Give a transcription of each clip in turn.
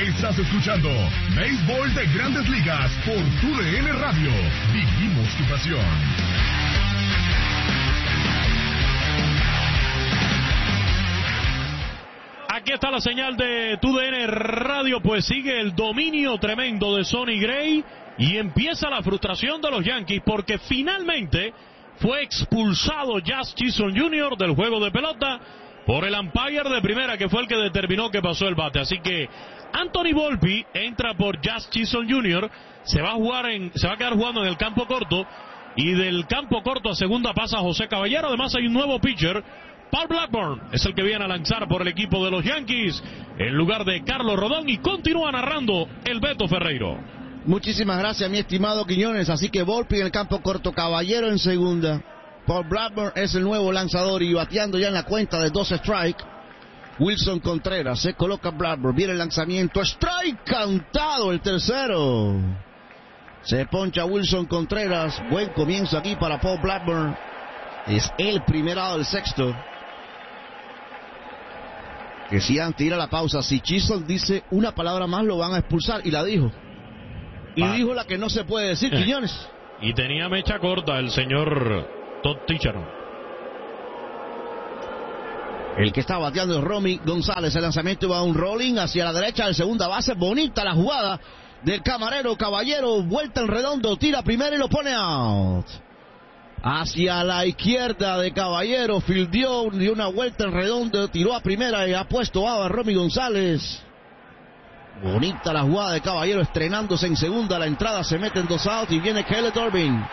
Estás escuchando Béisbol de Grandes Ligas por TUDN Radio. Vivimos tu pasión. Aquí está la señal de TUDN Radio, pues sigue el dominio tremendo de Sonny Gray y empieza la frustración de los Yankees porque finalmente fue expulsado Jazz Chisholm Jr. del juego de pelota por el umpire de primera, que fue el que determinó que pasó el bate. Así que Anthony Volpe entra por Jazz Chisholm Jr., se va a quedar jugando en el campo corto, y del campo corto a segunda pasa José Caballero. Además hay un nuevo pitcher, Paul Blackburn, es el que viene a lanzar por el equipo de los Yankees en lugar de Carlos Rodón, y continúa narrando el Beto Ferreiro. Muchísimas gracias, mi estimado Quiñones. Así que Volpe en el campo corto, Caballero en segunda. Paul Blackburn es el nuevo lanzador y bateando ya en la cuenta de 2 strikes. Wilson Contreras se coloca Blackburn, viene el lanzamiento, strike cantado el tercero. Se poncha Wilson Contreras, buen comienzo aquí para Paul Blackburn. Es el primerado del sexto. Que si antes de ir a la pausa, si Chisholm dice una palabra más lo van a expulsar, y la dijo. Y dijo la que no se puede decir, Quiñones. Y tenía mecha corta el señor Todd Tichenor. El que está bateando es Romy González. El lanzamiento va a un rolling hacia la derecha de segunda base. Bonita la jugada del camarero Caballero. Vuelta en redondo, tira primero y lo pone out. Hacia la izquierda de Caballero, fildeó, dio una vuelta en redondo, tiró a primera y ha puesto a Romy González. Bonita la jugada de Caballero, estrenándose en segunda. La entrada se mete en 2 outs y viene Caleb Durbin.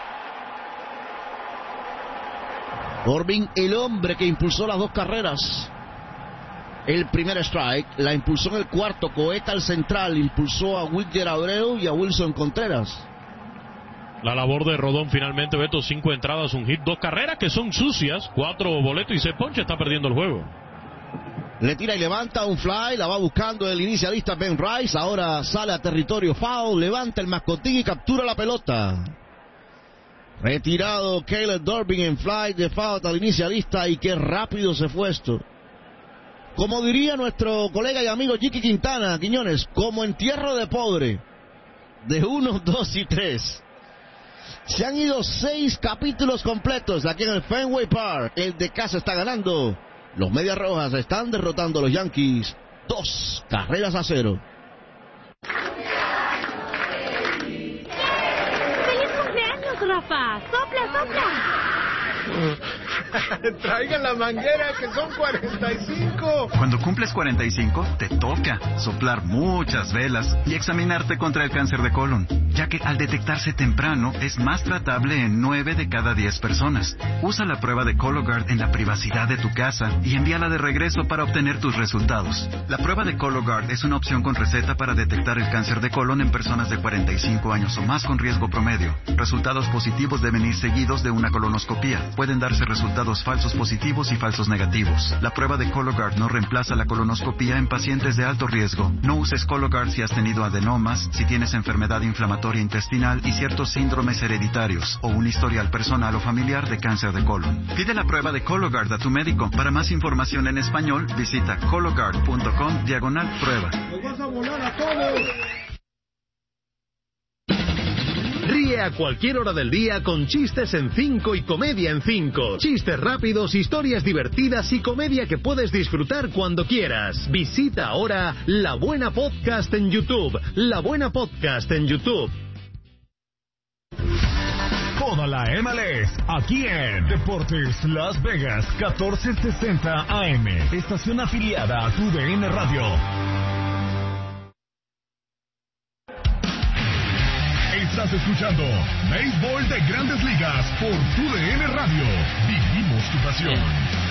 Durbin, el hombre que impulsó las 2 carreras. El primer strike, la impulsó en el cuarto. Coeta al central, impulsó a Wilder Abreu y a Wilson Contreras. La labor de Rodón finalmente, Beto, 5 entradas, un hit, 2 carreras que son sucias, 4 boletos y 6 ponches, está perdiendo el juego. Le tira y levanta un fly, la va buscando el inicialista Ben Rice, ahora sale a territorio foul, levanta el mascotín y captura la pelota. Retirado Caleb Durbin en fly de foul al inicialista, y qué rápido se fue esto. Como diría nuestro colega y amigo Jiki Quintana, Quiñones, como entierro de pobre, de 1, 2 y 3. Se han ido 6 capítulos completos aquí en el Fenway Park. El de casa está ganando. Los Medias Rojas están derrotando a los Yankees 2 carreras a 0. ¡Feliz cumpleaños, Rafa! ¡Sopla, sopla! Traigan la manguera, que son 45. Cuando cumples 45, te toca soplar muchas velas y examinarte contra el cáncer de colon, ya que al detectarse temprano es más tratable en 9 de cada 10 personas. Usa la prueba de Cologuard en la privacidad de tu casa y envíala de regreso para obtener tus resultados. La prueba de Cologuard es una opción con receta para detectar el cáncer de colon en personas de 45 años o más con riesgo promedio. Resultados positivos deben ir seguidos de una colonoscopía. Pueden darse resultados falsos positivos y falsos negativos. La prueba de Cologuard no reemplaza la colonoscopía en pacientes de alto riesgo. No uses Cologuard si has tenido adenomas, si tienes enfermedad inflamatoria intestinal y ciertos síndromes hereditarios, o un historial personal o familiar de cáncer de colon. Pide la prueba de Cologuard a tu médico. Para más información en español, visita cologuard.com/prueba. ¡Nos vas a volar a todos! Ríe a cualquier hora del día con Chistes en 5 y Comedia en 5. Chistes rápidos, historias divertidas y comedia que puedes disfrutar cuando quieras. Visita ahora La Buena Podcast en YouTube. La Buena Podcast en YouTube. Toda la MLS, aquí en Deportes Las Vegas, 1460 AM. Estación afiliada a TUDN Radio. Estás escuchando Béisbol de Grandes Ligas por TUDN Radio. Vivimos tu pasión.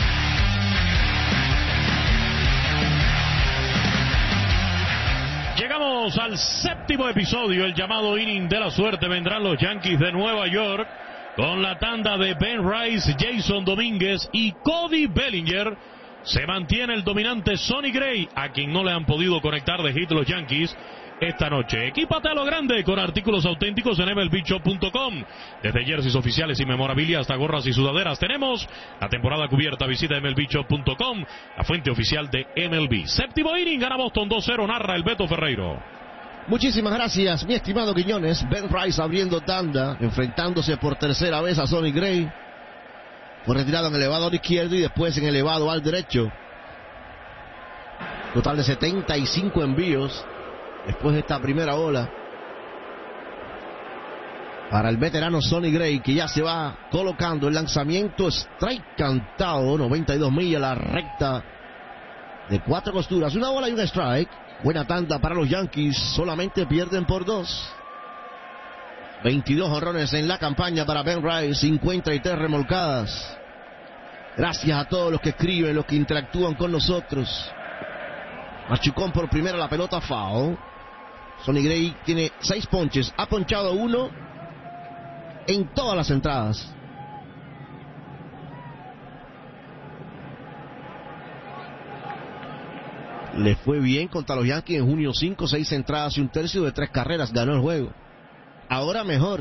Llegamos al 7º episodio, el llamado inning de la suerte. Vendrán los Yankees de Nueva York con la tanda de Ben Rice, Jason Domínguez y Cody Bellinger. Se mantiene el dominante Sonny Gray, a quien no le han podido conectar de hit los Yankees. esta noche. Equípate a lo grande con artículos auténticos en MLBshop.com. Desde jerseys oficiales y memorabilia hasta gorras y sudaderas, tenemos la temporada cubierta. Visita MLBshop.com, la fuente oficial de MLB. Séptimo inning, gana Boston 2-0, narra el Beto Ferreiro. Muchísimas gracias, mi estimado Quiñones. Ben Rice abriendo tanda, enfrentándose por tercera vez a Sonny Gray. Fue retirado en el elevado al izquierdo y después en el elevado al derecho. Total de 75 envíos después de esta primera ola para el veterano Sonny Gray, que ya se va colocando el lanzamiento strike cantado, 92 millas, la recta de 4 costuras, una bola y un strike. Buena tanda para los Yankees, solamente pierden por 2. 22 jonrones en la campaña para Ben Rice, 53 remolcadas. Gracias a todos los que escriben, los que interactúan con nosotros. Machucón por primera, la pelota foul. Sonny Gray tiene 6 ponches, ha ponchado 1 en todas las entradas. Le fue bien contra los Yankees en junio 5, 6 entradas y 1/3 de 3 carreras, ganó el juego. Ahora mejor.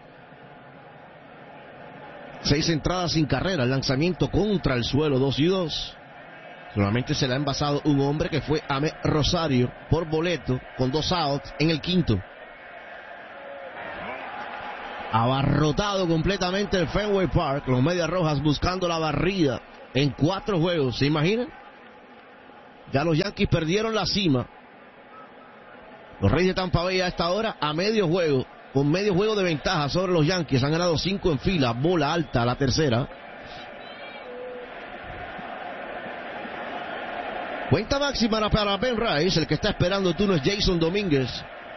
6 entradas sin carrera, el lanzamiento contra el suelo, 2-2. Solamente se le ha envasado un hombre que fue Amed Rosario por boleto con 2 outs en el quinto. Abarrotado completamente el Fenway Park, los Medias Rojas buscando la barrida en 4 juegos, ¿se imaginan? Ya los Yankees perdieron la cima. Los Reyes de Tampa Bay a esta hora a medio juego, con medio juego de ventaja sobre los Yankees. Han ganado 5 en fila, bola alta a la tercera. Cuenta máxima para Ben Rice, el que está esperando turno es Jason Domínguez.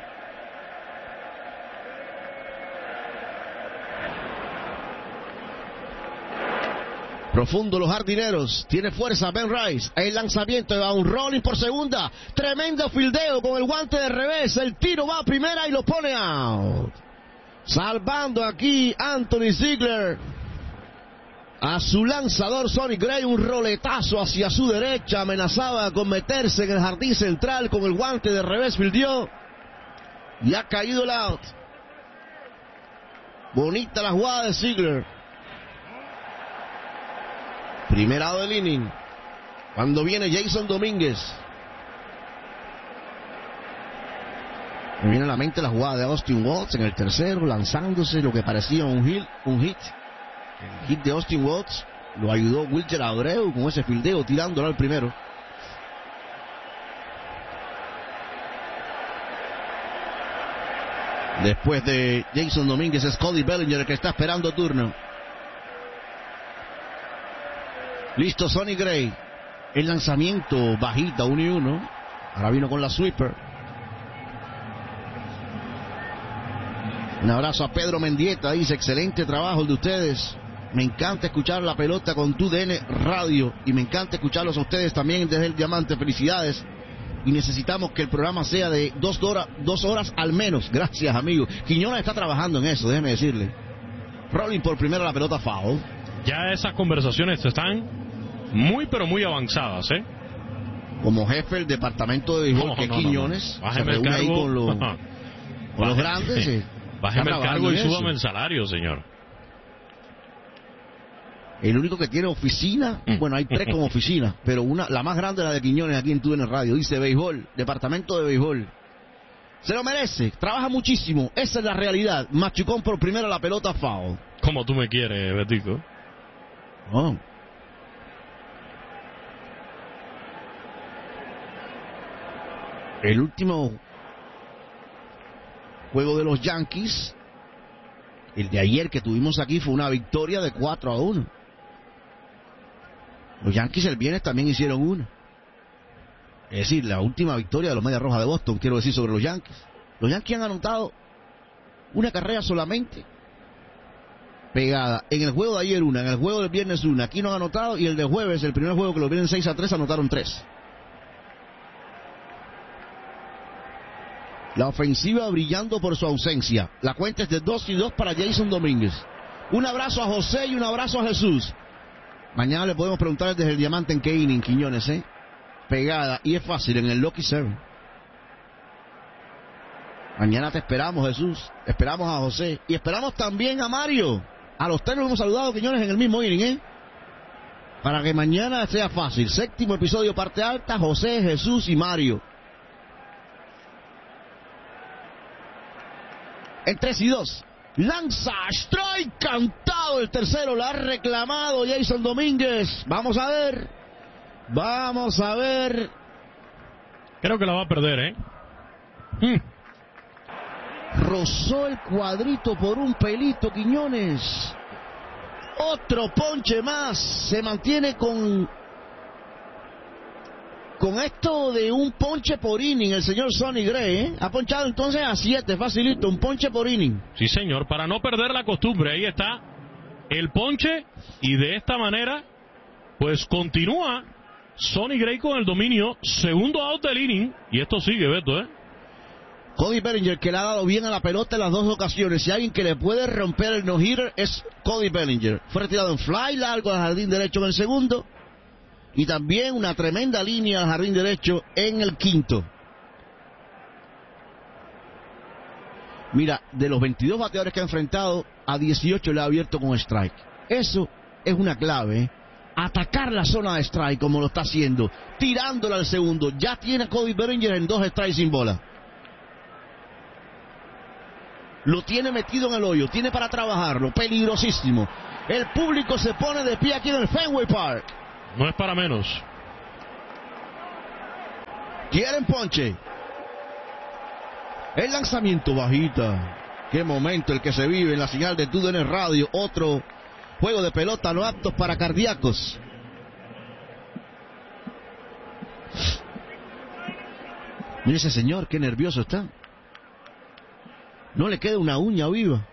Profundo los jardineros, tiene fuerza Ben Rice, el lanzamiento va un rolling por segunda, tremendo fildeo con el guante de revés, el tiro va a primera y lo pone out. Salvando aquí Anthony Ziegler a su lanzador Sonny Gray, un roletazo hacia su derecha, amenazaba con meterse en el jardín central con el guante de revés, fildeó y ha caído el out. Bonita la jugada de Ziegler. Primer out del inning. Cuando viene Jason Domínguez. Me viene a la mente la jugada de Austin Watts en el tercero, lanzándose lo que parecía un hit. El hit de Austin Watts lo ayudó Wilcher Abreu con ese fildeo, tirándolo al primero. Después de Jason Domínguez es Cody Bellinger el que está esperando turno. Listo Sonny Gray. El lanzamiento bajita, 1-1. Ahora vino con la sweeper. Un abrazo a Pedro Mendieta. Dice, excelente trabajo el de ustedes. Me encanta escuchar la pelota con TUDN Radio. Y me encanta escucharlos a ustedes también desde el Diamante. Felicidades. Y necesitamos que el programa sea de 2 horas al menos. Gracias, amigo. Quiñones está trabajando en eso, déjeme decirle. Rolling por primera, la pelota foul. Ya esas conversaciones están muy pero muy avanzadas, ¿eh? Como jefe del departamento de béisbol, que Quiñones se reúne ahí con los grandes. Bájeme el cargo y súbame el salario, señor. El único que tiene oficina, bueno, hay 3 como oficina, pero la más grande es la de Quiñones aquí en TUDN Radio. Dice béisbol, departamento de béisbol. Se lo merece, trabaja muchísimo, esa es la realidad. Machucón por primera, la pelota foul. Como tú me quieres, Betico. Oh. El último juego de los Yankees, el de ayer que tuvimos aquí, fue una victoria de 4-1. Los Yankees el viernes también hicieron una. Es decir, la última victoria de los Medias Rojas de Boston, quiero decir, sobre los Yankees. Los Yankees han anotado una carrera solamente pegada. En el juego de ayer una, en el juego del viernes una. Aquí no han anotado, y el de jueves, el primer juego que lo vienen 6-3, anotaron 3. La ofensiva brillando por su ausencia. La cuenta es de 2-2 para Jason Domínguez. Un abrazo a José y un abrazo a Jesús. Mañana le podemos preguntar desde el Diamante en qué inning, Quiñones, pegada, y es fácil, en el Lucky 7. Mañana te esperamos, Jesús. Esperamos a José. Y esperamos también a Mario. A los tres los hemos saludado, Quiñones, en el mismo inning, para que mañana sea fácil. 7º episodio, parte alta, José, Jesús y Mario. En 3-2. Lanza, strike, cantado el tercero, la ha reclamado Jason Domínguez. Vamos a ver. Creo que la va a perder, Rozó el cuadrito por un pelito, Quiñones. Otro ponche más. Se mantiene con esto de un ponche por inning el señor Sonny Gray, Ha ponchado entonces a 7, facilito, un ponche por inning. Sí, señor, para no perder la costumbre. Ahí está el ponche y de esta manera pues continúa Sonny Gray con el dominio. Segundo out del inning y esto sigue, Beto, Cody Bellinger, que le ha dado bien a la pelota en las dos ocasiones. Si alguien que le puede romper el no-hitter es Cody Bellinger. Fue retirado en fly largo al jardín derecho en el segundo. Y también una tremenda línea al jardín derecho en el quinto. Mira, de los 22 bateadores que ha enfrentado, a 18 le ha abierto con strike. Eso es una clave, Atacar la zona de strike como lo está haciendo, tirándola al segundo. Ya tiene a Cody Bellinger en 2 strikes sin bola. Lo tiene metido en el hoyo, tiene para trabajarlo, peligrosísimo. El público se pone de pie aquí en el Fenway Park. No es para menos. Quieren ponche. El lanzamiento bajita. Qué momento el que se vive en la señal de TUDN Radio. Otro juego de pelota no aptos para cardíacos. Mira ese señor, qué nervioso está. No le queda una uña viva.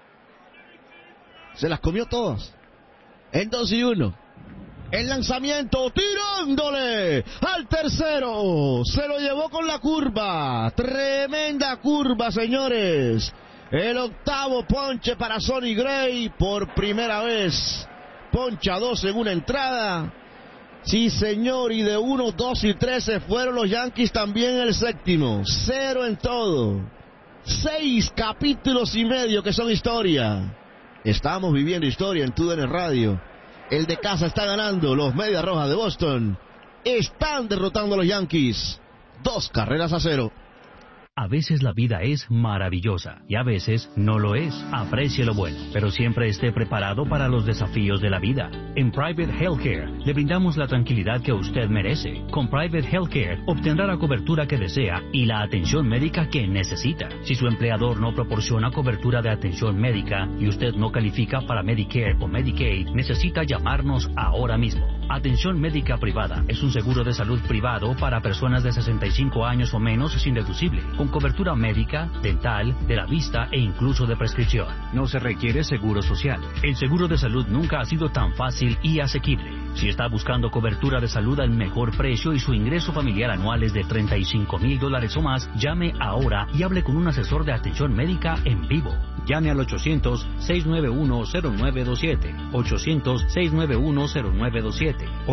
Se las comió todas. En 2-1. El lanzamiento, tirándole al tercero. Se lo llevó con la curva. Tremenda curva, señores. El octavo ponche para Sonny Gray. Por primera vez. Poncha 2 en una entrada. Sí, señor. Y de 1, 2 y 3 se fueron los Yankees también en el séptimo. 0 en todo. 6 capítulos y medio que son historia. Estamos viviendo historia en TUDN Radio. El de casa está ganando. Los Medias Rojas de Boston están derrotando a los Yankees 2-0. A veces la vida es maravillosa y a veces no lo es. Aprecie lo bueno, pero siempre esté preparado para los desafíos de la vida. En Private Healthcare le brindamos la tranquilidad que usted merece. Con Private Healthcare obtendrá la cobertura que desea y la atención médica que necesita. Si su empleador no proporciona cobertura de atención médica y usted no califica para Medicare o Medicaid, necesita llamarnos ahora mismo. Atención médica privada es un seguro de salud privado para personas de 65 años o menos sin deducible, con cobertura médica, dental, de la vista e incluso de prescripción. No se requiere seguro social. El seguro de salud nunca ha sido tan fácil y asequible. Si está buscando cobertura de salud al mejor precio y su ingreso familiar anual es de $35,000 o más, llame ahora y hable con un asesor de atención médica en vivo. Llame al 800-691-0927, 800-691-0927,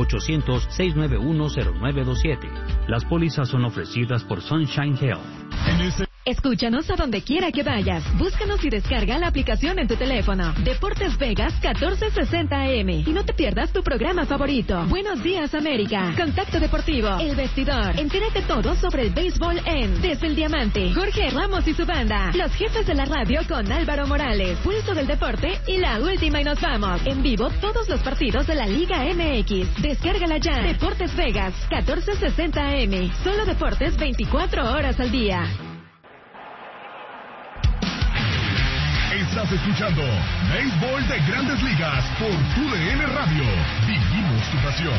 800-691-0927. Las pólizas son ofrecidas por Sunshine Health. Escúchanos a donde quiera que vayas. Búscanos y descarga la aplicación en tu teléfono. Deportes Vegas 1460 AM. Y no te pierdas tu programa favorito. Buenos Días América. Contacto Deportivo. El Vestidor. Entérate todo sobre el béisbol en Desde el Diamante. Jorge Ramos y su banda. Los jefes de la radio con Álvaro Morales. Pulso del deporte y la última y nos vamos. En vivo todos los partidos de la Liga MX. Descárgala ya. Deportes Vegas 1460 AM. Solo deportes 24 horas al día. Estás escuchando Béisbol de Grandes Ligas por TUDN Radio. Vivimos tu pasión.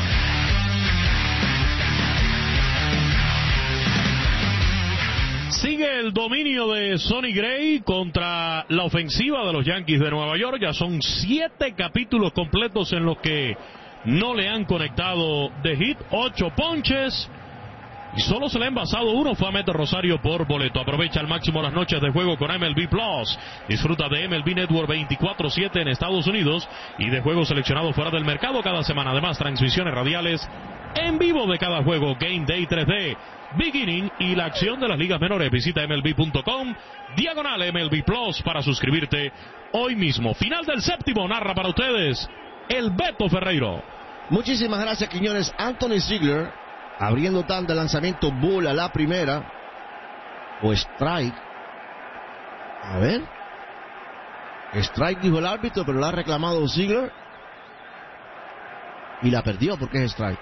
Sigue el dominio de Sonny Gray contra la ofensiva de los Yankees de Nueva York. Ya son 7 capítulos completos en los que no le han conectado de hit, 8 ponches. Y solo se le ha envasado uno, fue a Meter Rosario por boleto. Aprovecha al máximo las noches de juego con MLB Plus. Disfruta de MLB Network 24/7 en Estados Unidos y de juegos seleccionados fuera del mercado cada semana. Además, transmisiones radiales en vivo de cada juego. Game Day 3D, Beginning y la acción de las ligas menores. Visita MLB.com/MLB Plus para suscribirte hoy mismo. Final del séptimo, narra para ustedes el Beto Ferreiro. Muchísimas gracias, Quiñones. Anthony Ziegler abriendo tan de lanzamiento, bola la primera o strike. A ver, strike dijo el árbitro, pero la ha reclamado Ziegler y la perdió porque es strike.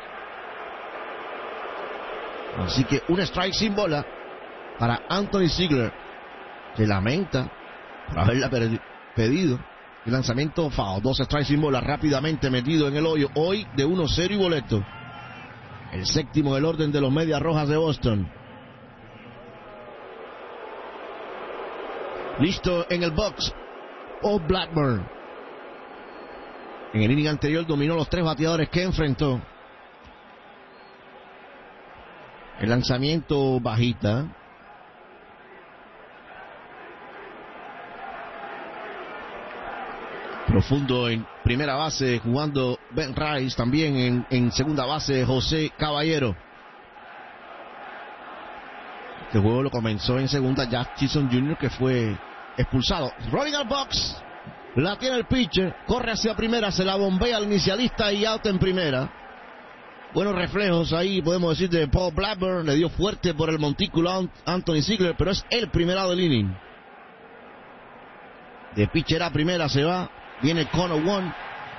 Así que un strike sin bola para Anthony Ziegler, que lamenta por haberla pedido. El lanzamiento foul, 2 strikes sin bola, rápidamente metido en el hoyo. Hoy de 1-0 y boleto. El séptimo del orden de los Medias Rojas de Boston. Listo en el box, Paul Blackburn. En el inning anterior dominó los 3 bateadores que enfrentó. El lanzamiento bajita. Profundo en primera base jugando Ben Rice. También en segunda base José Caballero. Este juego lo comenzó en segunda Jack Chisholm Jr., que fue expulsado. Rolling al box. La tiene el pitcher. Corre hacia primera. Se la bombea al inicialista y out en primera. Buenos reflejos ahí, podemos decir, de Paul Blackburn. Le dio fuerte por el montículo Anthony Ziegler, pero es el primerado del inning. De pitcher a primera se va. Viene Connor Wong.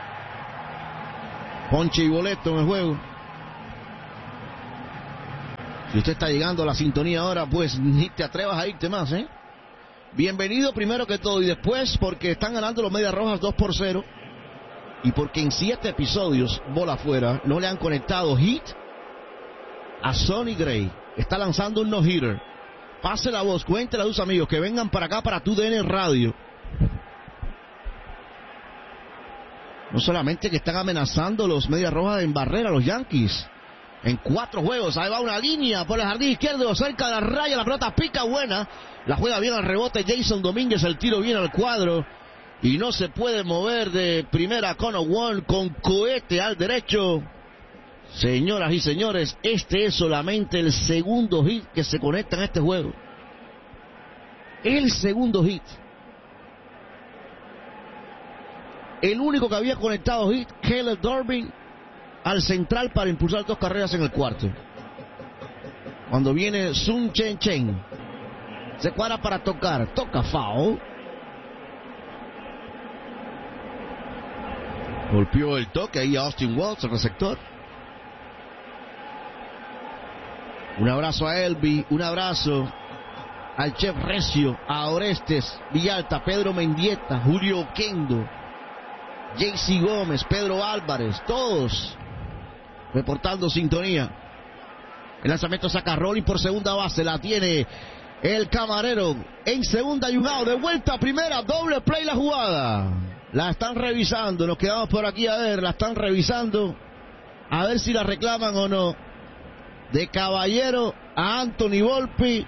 Ponche y boleto en el juego. Si usted está llegando a la sintonía ahora, pues ni te atrevas a irte más, ¿eh? Bienvenido primero que todo, y después porque están ganando los Medias Rojas 2-0. Y porque en 7 episodios, bola afuera, no le han conectado hit a Sonny Gray. Está lanzando un no-hitter. Pase la voz, cuéntele a sus amigos que vengan para acá, para TUDN Radio. No solamente que están amenazando los Medias Rojas en barrera, los Yankees. En 4 juegos, ahí va una línea por el jardín izquierdo, cerca de la raya, la pelota pica buena. La juega bien al rebote Jason Domínguez, el tiro viene al cuadro. Y no se puede mover de primera Connor Wong con cohete al derecho. Señoras y señores, este es solamente el segundo hit que se conecta en este juego. El segundo hit. El único que había conectado hit, Caleb Durbin, al central para impulsar 2 carreras en el cuarto. Cuando viene Sun Chen Chen, se cuadra para tocar, toca foul. Golpeó el toque ahí a Austin Waltz, el receptor. Un abrazo a Elby, un abrazo al Chef Recio, a Orestes Villalta, Pedro Mendieta, Julio Oquendo, JC Gómez, Pedro Álvarez, todos reportando sintonía. El lanzamiento saca Rolling por segunda base, la tiene el Camarero en segunda y un out, de vuelta a primera, doble play la jugada. La están revisando, nos quedamos por aquí a ver, la están revisando, a ver si la reclaman o no. De Caballero a Anthony Volpi,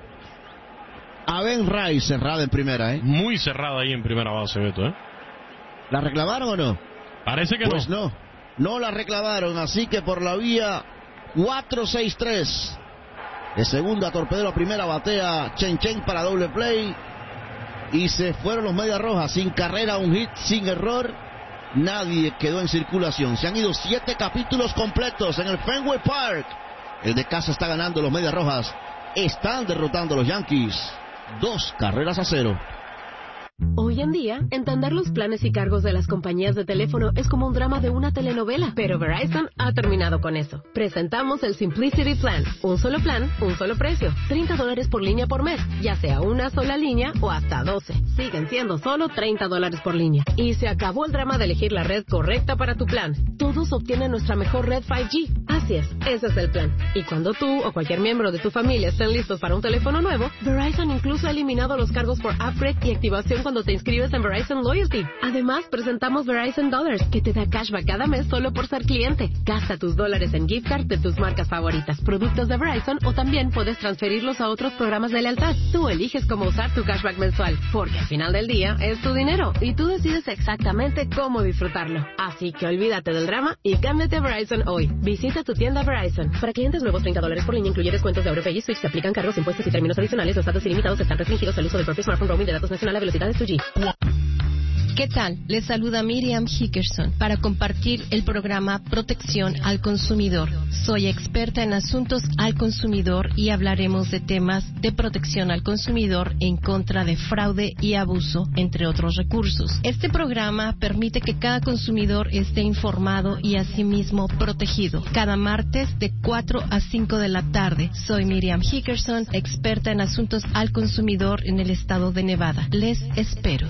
a Ben Rice, cerrada en primera, ¿eh? Muy cerrada ahí en primera base, Beto, ¿eh? ¿La reclamaron o no? Parece que pues no. No la reclamaron, así que por la vía 4-6-3. De segunda torpedero a primera, batea Chen Chen para doble play. Y se fueron los Medias Rojas sin carrera, un hit, sin error. Nadie quedó en circulación. Se han ido 7 capítulos completos en el Fenway Park. El de casa está ganando, los Medias Rojas están derrotando a los Yankees 2-0. Hoy en día, entender los planes y cargos de las compañías de teléfono es como un drama de una telenovela, pero Verizon ha terminado con eso. Presentamos el Simplicity Plan, un solo plan, un solo precio, $30 por línea por mes, ya sea una sola línea o hasta 12. Siguen siendo solo $30 por línea. Y se acabó el drama de elegir la red correcta para tu plan. Todos obtienen nuestra mejor red 5G. Así es, ese es el plan. Y cuando tú o cualquier miembro de tu familia estén listos para un teléfono nuevo, Verizon incluso ha eliminado los cargos por upgrade y activación cuando te inscribes en Verizon Loyalty. Además, presentamos Verizon Dollars, que te da cashback cada mes solo por ser cliente. Gasta tus dólares en gift cards de tus marcas favoritas, productos de Verizon, o también puedes transferirlos a otros programas de lealtad. Tú eliges cómo usar tu cashback mensual, porque al final del día es tu dinero y tú decides exactamente cómo disfrutarlo. Así que olvídate del drama y cámbiate a Verizon hoy. Visita tu tienda Verizon. Para clientes nuevos, $30 por línea, incluye descuentos de AuroPay y Switch. Se aplican cargos, impuestos y términos adicionales. Los datos ilimitados están restringidos al uso del propio smartphone. Roaming de datos nacional a velocidades 2G. ¿Qué tal? Les saluda Miriam Hickerson para compartir el programa Protección al Consumidor. Soy experta en asuntos al consumidor y hablaremos de temas de protección al consumidor en contra de fraude y abuso, entre otros recursos. Este programa permite que cada consumidor esté informado y asimismo protegido. Cada martes de 4 a 5 de la tarde. Soy Miriam Hickerson, experta en asuntos al consumidor en el estado de Nevada. Les espero.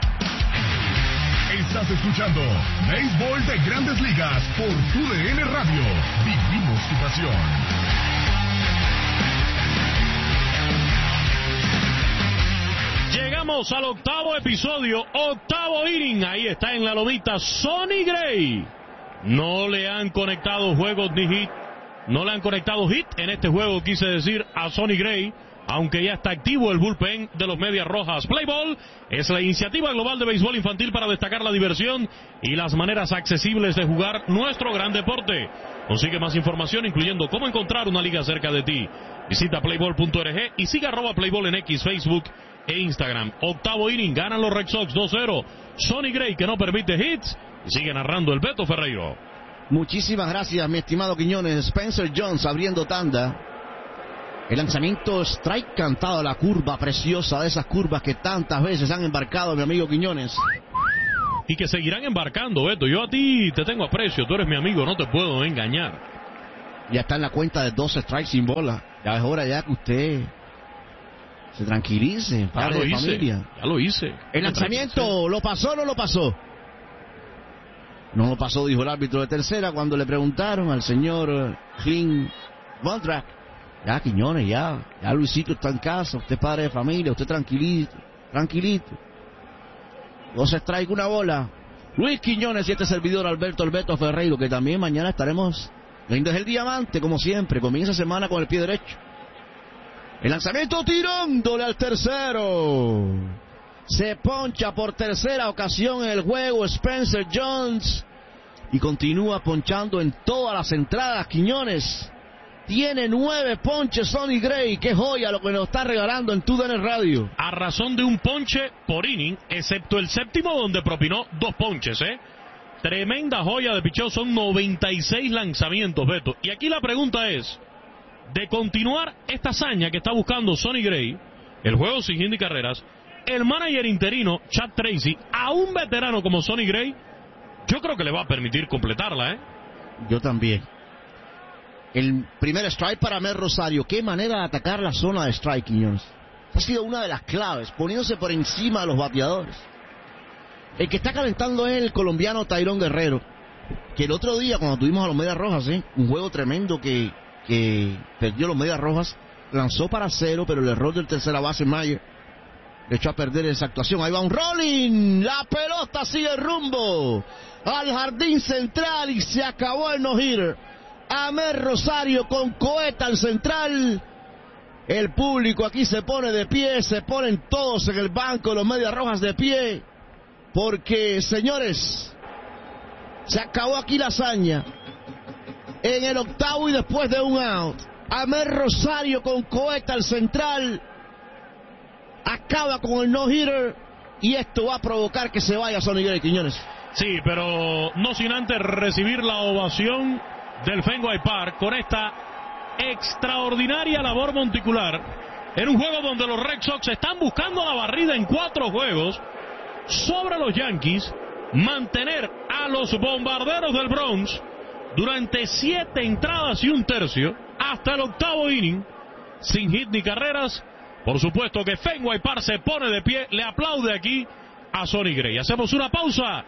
Estás escuchando Béisbol de Grandes Ligas por TUDN Radio. Vivimos tu pasión. Llegamos al octavo episodio, octavo inning. Ahí está en la lomita Sonny Gray. No le han conectado juegos ni hit. No le han conectado hit en este juego, quise decir, a Sonny Gray. Aunque ya está activo el bullpen de los Medias Rojas. Play Ball es la iniciativa global de béisbol infantil para destacar la diversión y las maneras accesibles de jugar nuestro gran deporte. Consigue más información, incluyendo cómo encontrar una liga cerca de ti. Visita playball.org y siga @playball en X, Facebook e Instagram. Octavo inning, ganan los Red Sox 2-0. Sonny Gray, que no permite hits, y sigue narrando el Beto Ferreiro. Muchísimas gracias, mi estimado Quiñones. Spencer Jones abriendo tanda. El lanzamiento strike cantado, la curva preciosa de esas curvas que tantas veces han embarcado mi amigo Quiñones. Y que seguirán embarcando, Beto. Yo a ti te tengo aprecio, tú eres mi amigo, no te puedo engañar. Ya está en la cuenta de 12 strikes sin bola. Ya es hora ya que usted se tranquilice, padre de familia. Ya lo hice. El lanzamiento, ¿lo pasó o no lo pasó? No lo pasó, dijo el árbitro de tercera cuando le preguntaron al señor Clint Bontrack. Ya, Quiñones, ya Luisito está en casa, usted es padre de familia, usted tranquilito. 2 strikes, una bola. Luis Quiñones y este servidor Alberto Ferreiro, que también mañana estaremos desde el diamante, como siempre. Comienza semana con el pie derecho. El lanzamiento tirándole al tercero. Se poncha por tercera ocasión en el juego Spencer Jones y continúa ponchando en todas las entradas, Quiñones. Tiene 9 ponches Sonny Gray. Qué joya lo que nos está regalando en TUDN Radio. A razón de un ponche por inning, excepto el séptimo donde propinó 2 ponches, Tremenda joya de picheo, son 96 lanzamientos, Beto. Y aquí la pregunta es, de continuar esta hazaña que está buscando Sonny Gray, el juego sin hit ni carreras, el manager interino, Chad Tracy, a un veterano como Sonny Gray, yo creo que le va a permitir completarla, Yo también. El primer strike para Mer Rosario. Qué manera de atacar la zona de strike, Quiñones. Ha sido una de las claves, poniéndose por encima de los bateadores. El que está calentando es el colombiano Tyrón Guerrero, que el otro día cuando tuvimos a los Medias Rojas, un juego tremendo que perdió los Medias Rojas, lanzó para 0, pero el error del tercera base Mayer le echó a perder esa actuación. Ahí va un rolling, la pelota sigue el rumbo al jardín central y se acabó el no-hitter. Amer Rosario con cohete al central. El público aquí se pone de pie, se ponen todos en el banco, los Medias Rojas de pie, porque, señores, se acabó aquí la hazaña. En el octavo y después de un out, Amer Rosario con cohete al central acaba con el no-hitter y esto va a provocar que se vaya Sonny Gray, Quiñones. Sí, pero no sin antes recibir la ovación del Fenway Park con esta extraordinaria labor monticular en un juego donde los Red Sox están buscando la barrida en 4 juegos sobre los Yankees, mantener a los Bombarderos del Bronx durante 7 entradas y un tercio hasta el octavo inning sin hit ni carreras. Por supuesto que Fenway Park se pone de pie, le aplaude aquí a Sonny Gray. Hacemos una pausa,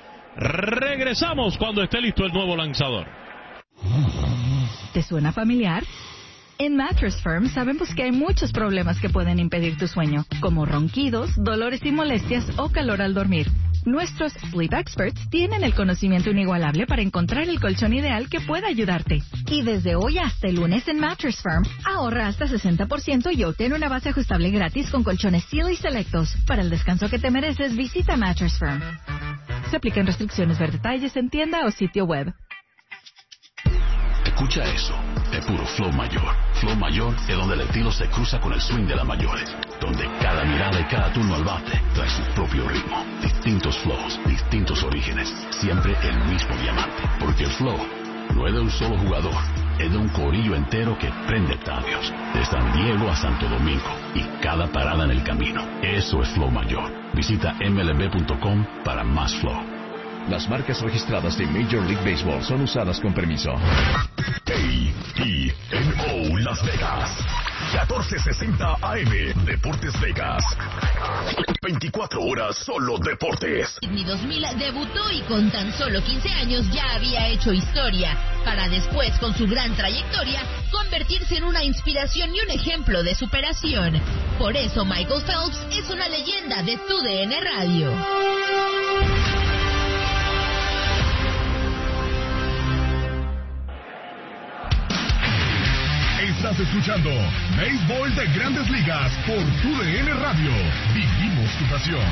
regresamos cuando esté listo el nuevo lanzador. ¿Te suena familiar? En Mattress Firm sabemos que hay muchos problemas que pueden impedir tu sueño, como ronquidos, dolores y molestias o calor al dormir. Nuestros Sleep Experts tienen el conocimiento inigualable para encontrar el colchón ideal que pueda ayudarte. Y desde hoy hasta el lunes en Mattress Firm, ahorra hasta 60% y obtén una base ajustable gratis con colchones Sealy selectos. Para el descanso que te mereces, visita Mattress Firm. Se aplican restricciones. Ver detalles en tienda o sitio web. Escucha eso, es puro flow mayor. Flow mayor es donde el estilo se cruza con el swing de las mayores, donde cada mirada y cada turno al bate trae su propio ritmo. Distintos flows, distintos orígenes, siempre el mismo diamante. Porque el flow no es de un solo jugador, es de un corillo entero que prende estadios, de San Diego a Santo Domingo y cada parada en el camino. Eso es flow mayor. Visita mlb.com para más flow. Las marcas registradas de Major League Baseball son usadas con permiso. KENO Las Vegas, 1460 AM, Deportes Vegas. 24 horas solo deportes. Sydney 2000 debutó y con tan solo 15 años ya había hecho historia, para después, con su gran trayectoria, convertirse en una inspiración y un ejemplo de superación. Por eso Michael Phelps es una leyenda de TUDN Radio. Estás escuchando Béisbol de Grandes Ligas por TUDN Radio. Vivimos tu pasión.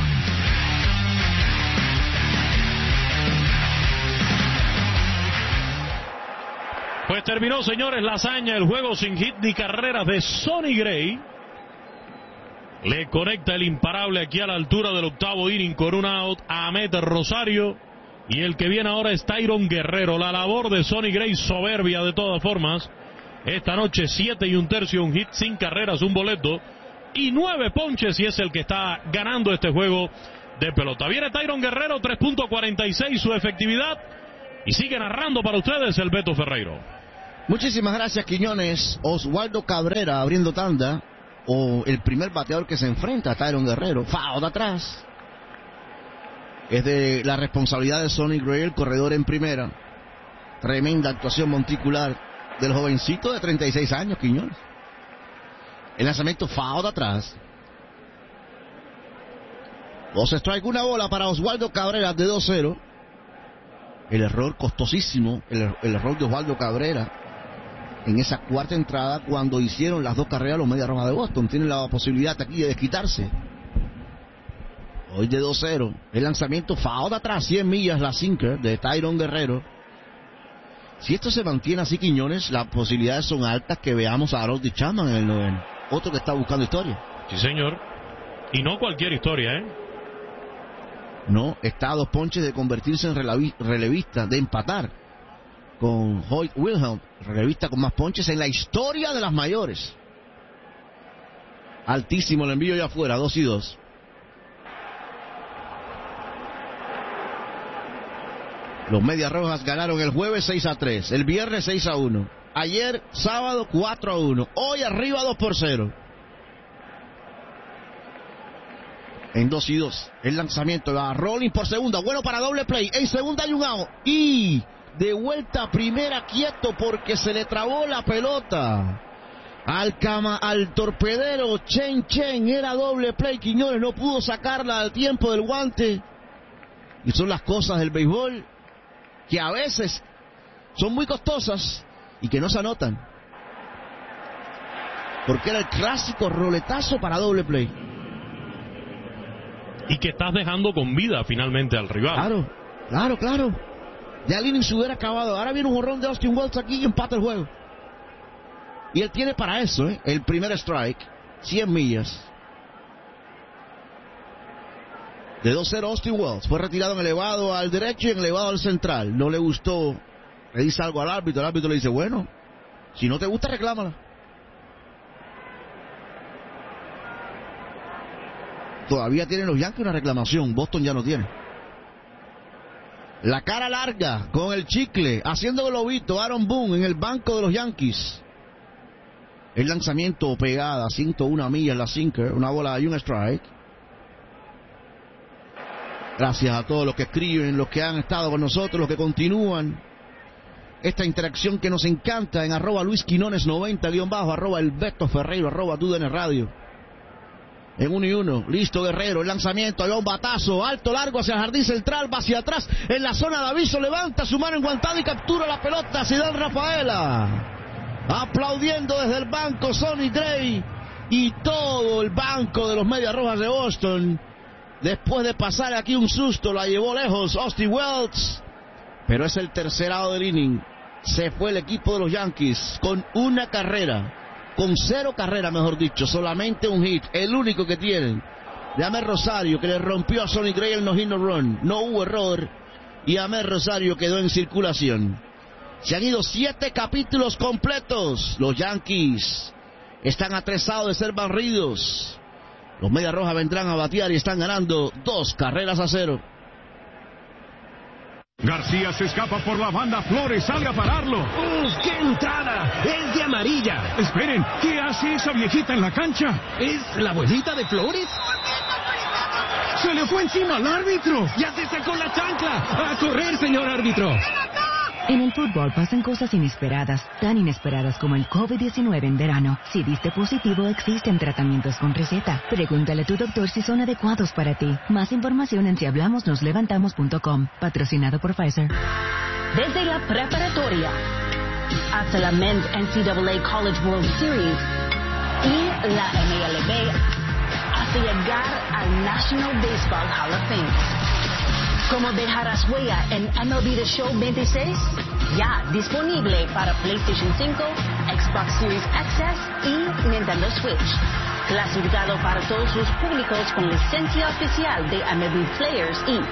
Pues terminó, señores, la hazaña, el juego sin hit ni carreras de Sonny Gray. Le conecta el imparable aquí a la altura del octavo inning con un out a Ahmed Rosario. Y el que viene ahora es Tyron Guerrero. La labor de Sonny Gray soberbia de todas formas. Esta noche 7 1/3, un hit sin carreras, un boleto y 9 ponches, y es el que está ganando este juego de pelota. Viene Tyron Guerrero, 3.46 su efectividad, y sigue narrando para ustedes el Beto Ferreiro. Muchísimas gracias, Quiñones. Oswaldo Cabrera abriendo tanda, o el primer bateador que se enfrenta a Tyron Guerrero. Foul de atrás. Es de la responsabilidad de Sonny Gray, el corredor en primera. Tremenda actuación monticular del jovencito de 36 años, Quiñones. El lanzamiento foul de atrás. 2 strikes, una bola para Oswaldo Cabrera de 2-0. El error costosísimo, el error de Oswaldo Cabrera en esa cuarta entrada cuando hicieron las 2 carreras los Medias Rojas de Boston. Tienen la posibilidad aquí de desquitarse. Hoy de 2-0. El lanzamiento foul de atrás, 100 millas la sinker de Tyron Guerrero. Si esto se mantiene así, Quiñones, las posibilidades son altas que veamos a Harold Chapman en el noveno. Otro que está buscando historia. Sí, señor. Y no cualquier historia, ¿eh? No, está a 2 ponches de convertirse en relevista, de empatar con Hoyt Wilhelm, relevista con más ponches en la historia de las mayores. Altísimo el envío ya afuera, 2-2. Los Medias Rojas ganaron el jueves 6-3, el viernes 6-1, ayer sábado 4-1, hoy arriba 2-0. En 2-2, el lanzamiento va a Rolling por segunda, bueno para doble play, en segunda hay un out, y de vuelta a primera quieto porque se le trabó la pelota al torpedero Chen, era doble play, Quiñones no pudo sacarla al tiempo del guante, y son las cosas del béisbol que a veces son muy costosas y que no se anotan, porque era el clásico roletazo para doble play. Y que estás dejando con vida finalmente al rival. Claro. Ya el inning se hubiera acabado. Ahora viene un jonrón de Austin Wells aquí y empata el juego. Y él tiene para eso, el primer strike, 100 millas. De 2-0 Austin Wells. Fue retirado en elevado al derecho y en elevado al central. No le gustó. Le dice algo al árbitro. El árbitro le dice, bueno, si no te gusta, reclámala. Todavía tienen los Yankees una reclamación. Boston ya no tiene. La cara larga con el chicle, haciendo globito. Aaron Boone en el banco de los Yankees. El lanzamiento pegada, 101 millas la sinker. Una bola y un strike. Gracias a todos los que escriben, los que han estado con nosotros, los que continúan esta interacción que nos encanta en @LuisQuinones90_, @ElBetoFerreiro, @TUDN Radio. En 1-1, listo Guerrero, el lanzamiento, hay un batazo, alto, largo hacia el jardín central, va hacia atrás, en la zona de aviso, levanta su mano enguantada y captura la pelota, Zidane Rafaela. Aplaudiendo desde el banco Sonny Gray y todo el banco de los Medias Rojas de Boston. Después de pasar aquí un susto, la llevó lejos Austin Wells. Pero es el tercer out del inning. Se fue el equipo de los Yankees con una carrera. Con 0 carreras, mejor dicho. Solamente un hit. El único que tienen. De Amer Rosario, que le rompió a Sonny Gray el no-hit no-run. No hubo error. Y Amer Rosario quedó en circulación. Se han ido 7 capítulos completos. Los Yankees están atresados de ser barridos. Los Medias Rojas vendrán a batear y están ganando 2-0. García se escapa por la banda, Flores sale a pararlo. ¡Qué entrada! ¡Es de amarilla! Esperen, ¿qué hace esa viejita en la cancha? ¿Es la abuelita de Flores? ¡Se le fue encima al árbitro! ¡Ya se sacó la chancla! ¡A correr, señor árbitro! En el fútbol pasan cosas inesperadas, tan inesperadas como el COVID-19 en verano. Si diste positivo, existen tratamientos con receta. Pregúntale a tu doctor si son adecuados para ti. Más información en sihablamosnoslevantamos.com. Patrocinado por Pfizer. Desde la preparatoria hasta la Men's NCAA College World Series y la MLB hasta llegar al National Baseball Hall of Fame. ¿Cómo dejarás huella en MLB The Show 26? Ya disponible para PlayStation 5, Xbox Series XS y Nintendo Switch. Clasificado para todos los públicos con licencia oficial de MLB Players Inc.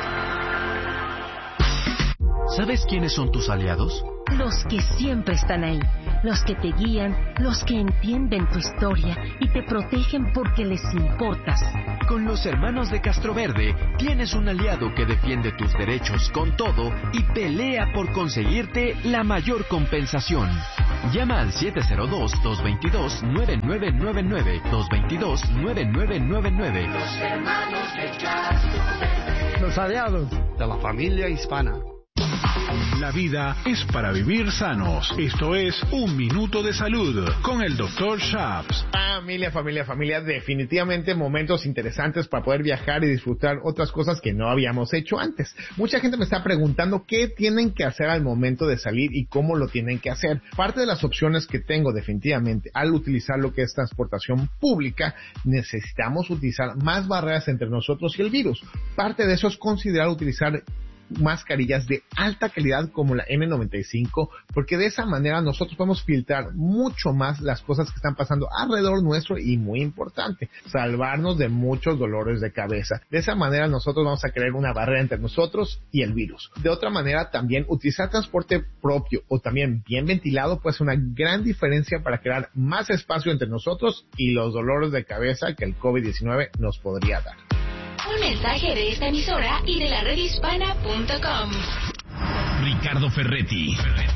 ¿Sabes quiénes son tus aliados? Los que siempre están ahí, los que te guían, los que entienden tu historia y te protegen porque les importas. Con los hermanos de Castroverde tienes un aliado que defiende tus derechos con todo y pelea por conseguirte la mayor compensación. Llama al 702-222-9999, 222-9999. Los hermanos de Castroverde. Los aliados de la familia hispana. La vida es para vivir sanos. Esto es Un Minuto de Salud con el Dr. Shaps. Familia, definitivamente momentos interesantes para poder viajar y disfrutar otras cosas que no habíamos hecho antes. Mucha gente me está preguntando qué tienen que hacer al momento de salir y cómo lo tienen que hacer. Parte de las opciones que tengo definitivamente al utilizar lo que es transportación pública, necesitamos utilizar más barreras entre nosotros y el virus. Parte de eso es considerar utilizar mascarillas de alta calidad como la N95, porque de esa manera nosotros podemos filtrar mucho más las cosas que están pasando alrededor nuestro y, muy importante, salvarnos de muchos dolores de cabeza. De esa manera nosotros vamos a crear una barrera entre nosotros y el virus. De otra manera, también utilizar transporte propio o también bien ventilado puede ser una gran diferencia para crear más espacio entre nosotros y los dolores de cabeza que el COVID-19 nos podría dar. Un mensaje de esta emisora y de la redhispana.com. Ricardo Ferretti,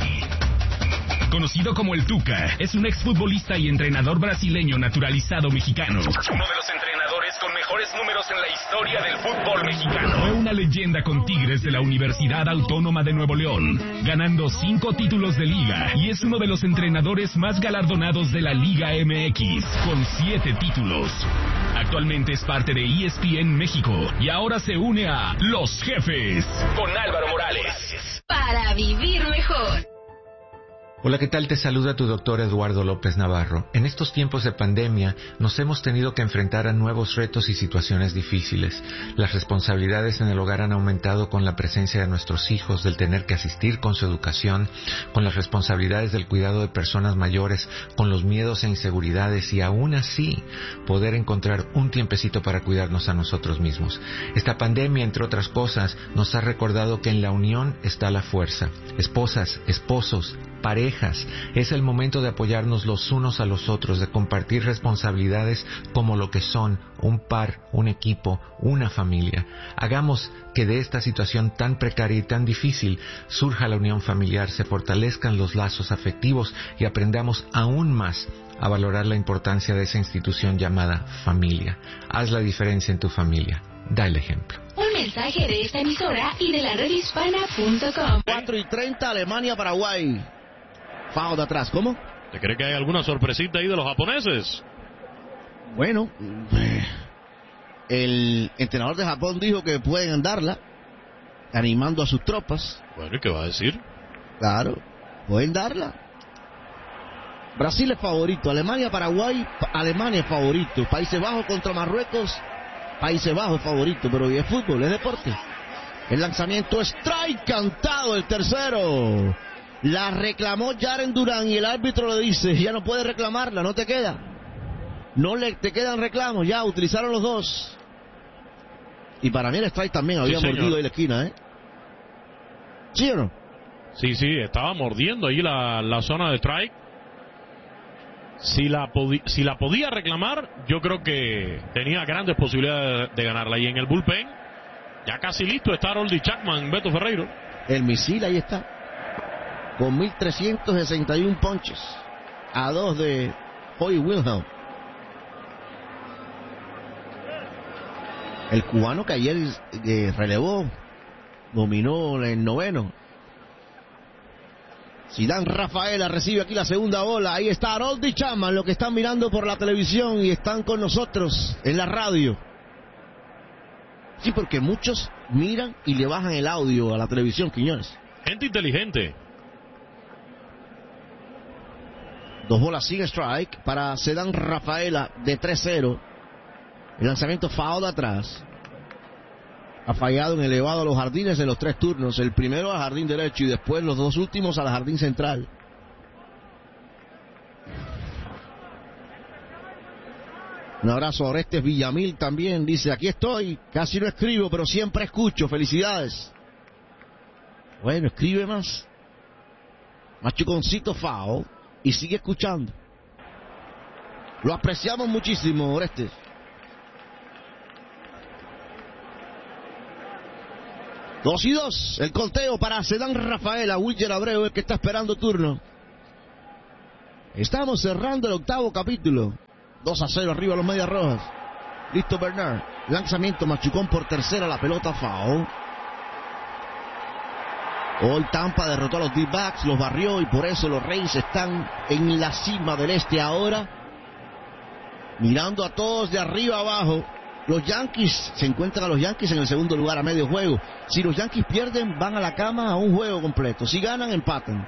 conocido como el Tuca, es un exfutbolista y entrenador brasileño naturalizado mexicano. Uno de los entrenadores con mejores números en la historia del fútbol mexicano. Fue una leyenda con Tigres de la Universidad Autónoma de Nuevo León, ganando 5 títulos de liga, y es uno de los entrenadores más galardonados de la Liga MX, con 7 títulos. Actualmente es parte de ESPN México y ahora se une a Los Jefes con Álvaro Morales. Para vivir mejor. Hola, ¿qué tal? Te saluda tu doctor Eduardo López Navarro. En estos tiempos de pandemia nos hemos tenido que enfrentar a nuevos retos y situaciones difíciles. Las responsabilidades en el hogar han aumentado con la presencia de nuestros hijos, del tener que asistir con su educación, con las responsabilidades del cuidado de personas mayores, con los miedos e inseguridades y aún así poder encontrar un tiempecito para cuidarnos a nosotros mismos. Esta pandemia, entre otras cosas, nos ha recordado que en la unión está la fuerza. Esposas, esposos, parejas, es el momento de apoyarnos los unos a los otros, de compartir responsabilidades como lo que son un par, un equipo, una familia. Hagamos que de esta situación tan precaria y tan difícil surja la unión familiar, se fortalezcan los lazos afectivos y aprendamos aún más a valorar la importancia de esa institución llamada familia. Haz la diferencia en tu familia. Da el ejemplo. Un mensaje de esta emisora y de la redhispana.com. 4:30, Alemania, Paraguay. Foul de atrás, ¿cómo? ¿Te cree que hay alguna sorpresita ahí de los japoneses? Bueno, el entrenador de Japón dijo que pueden darla, animando a sus tropas. Bueno, ¿y qué va a decir? Claro, pueden darla. Brasil es favorito, Alemania, Paraguay, Alemania es favorito, Países Bajos contra Marruecos, Países Bajos es favorito, pero es fútbol, es deporte. El lanzamiento, strike cantado, el tercero. La reclamó Jaren Duran y el árbitro le dice, ya no puedes reclamarla, no te queda. No te quedan reclamos, ya utilizaron los dos. Y para mí el strike también había mordido ahí la esquina, ¿eh? ¿Sí o no? Sí, estaba mordiendo ahí la zona de strike. Si la podía reclamar, yo creo que tenía grandes posibilidades de ganarla. Y en el bullpen, ya casi listo está Aroldis Chapman, Beto Ferreiro. El misil ahí está, con 1.361 ponches, a 2 de Hoy Wilhelm. El cubano que ayer relevó, dominó el noveno. Zidane Rafaela recibe aquí la segunda bola. Ahí está Aroldis Chapman, lo que están mirando por la televisión y están con nosotros en la radio. Sí, porque muchos miran y le bajan el audio a la televisión, Quiñones. Gente inteligente. 2 bolas sin strike para Zidane Rafaela de 3-0. El lanzamiento foul de atrás. Ha fallado en elevado a los jardines en los 3 turnos. El primero al jardín derecho y después los 2 últimos al jardín central. Un abrazo a Orestes Villamil también. Dice, aquí estoy. Casi no escribo, pero siempre escucho. Felicidades. Bueno, escribe más. Machuconcito foul. Y sigue escuchando. Lo apreciamos muchísimo, Orestes. 2-2, el conteo para Zidane Rafaela. Wilger Abreu, el que está esperando turno. Estamos cerrando el 8º capítulo. 2-0 arriba los Medias Rojas. Listo Bernard. Lanzamiento, machucón por tercera, la pelota foul. Hoy Tampa derrotó a los D-backs, los barrió y por eso los Rays están en la cima del este ahora. Mirando a todos de arriba abajo. Los Yankees, se encuentran a los Yankees en el segundo lugar a medio juego. Si los Yankees pierden, van a la cama a un juego completo. Si ganan, empatan.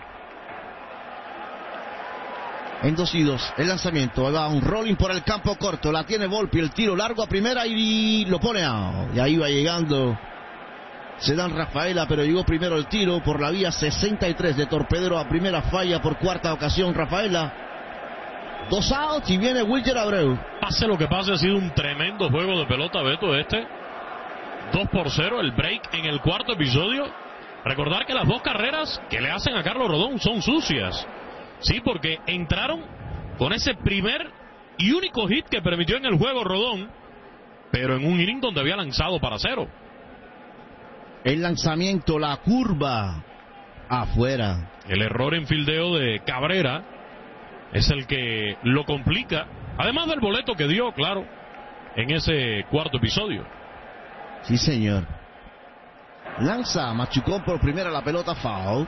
En 2-2, el lanzamiento. Ahí va un rolling por el campo corto. La tiene Volpi, el tiro largo a primera y lo pone out. Y ahí va llegando Zidane Rafaela, pero llegó primero el tiro por la vía 63 de torpedero a primera, falla por cuarta ocasión Rafaela. 2 outs y viene Wilger Abreu. Pase lo que pase, ha sido un tremendo juego de pelota, Beto, 2-0, el break en el 4º episodio. Recordar que las 2 carreras que le hacen a Carlos Rodón son sucias. Sí, porque entraron con ese primer y único hit que permitió en el juego Rodón, pero en un inning donde había lanzado para 0. El lanzamiento, la curva, afuera. El error en fildeo de Cabrera es el que lo complica, además del boleto que dio, claro, en ese 4º episodio. Sí, señor. Lanza, machucón por primera, la pelota foul.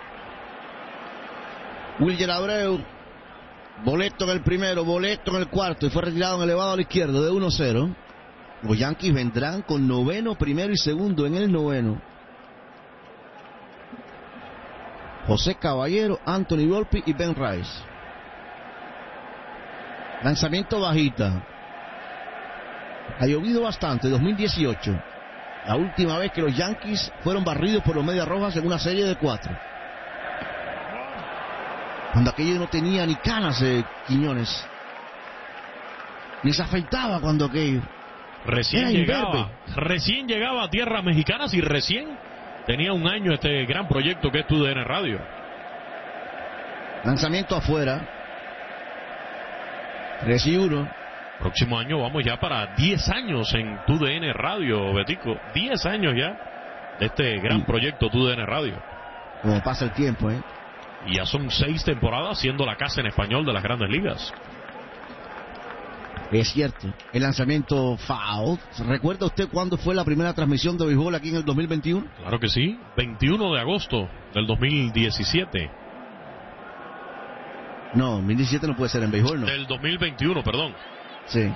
Wilger Abreu, boleto en el primero, boleto en el cuarto y fue retirado en elevado a la izquierda de 1-0. Los Yankees vendrán con noveno, primero y segundo en el noveno. José Caballero, Anthony Volpi y Ben Rice. Lanzamiento bajita. Ha llovido bastante, 2018. La última vez que los Yankees fueron barridos por los Medias Rojas en una serie de 4. Cuando aquello no tenía ni canas, Quiñones. Ni se afeitaba cuando aquello. Recién llegaba a tierras mexicanas y recién tenía un año este gran proyecto que es TUDN Radio. Lanzamiento afuera. 3-1. Próximo año vamos ya para 10 años en TUDN Radio, Betico. 10 años ya de este gran proyecto TUDN Radio. Como pasa el tiempo, Y ya son 6 temporadas siendo la casa en español de las Grandes Ligas. Es cierto, el lanzamiento foul. ¿Recuerda usted cuándo fue la primera transmisión de béisbol aquí en el 2021? Claro que sí, 21 de agosto del 2017. No, 2017 no puede ser en béisbol, ¿no? Del 2021, perdón. Sí.